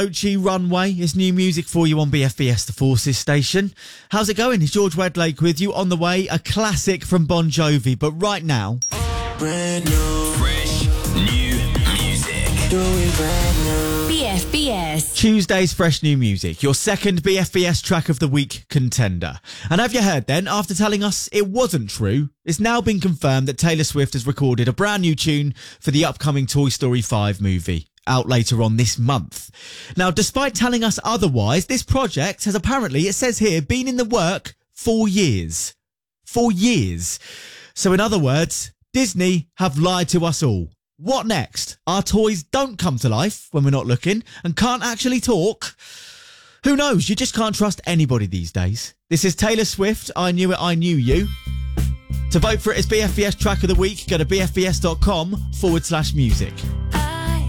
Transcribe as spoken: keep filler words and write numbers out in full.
Ochi Runway is new music for you on B F B S The Forces station. How's it going? It's George Wedlake with you. On the way, a classic from Bon Jovi. But right now... Brand new. Fresh new music. Do it brand new. B F B S. Tuesday's Fresh New Music, your second B F B S Track of the Week contender. And have you heard then, after telling us it wasn't true, it's now been confirmed that Taylor Swift has recorded a brand new tune for the upcoming Toy Story five movie, out later on this month. Now, despite telling us otherwise, this project has apparently, it says here, been in the work for years. For years. So in other words, Disney have lied to us all. What next? Our toys don't come to life when we're not looking and can't actually talk? Who knows? You just can't trust anybody these days. This is Taylor Swift, I Knew It, I Knew You. To vote for it as B F B S Track of the Week, go to bfbs.com forward slash music. I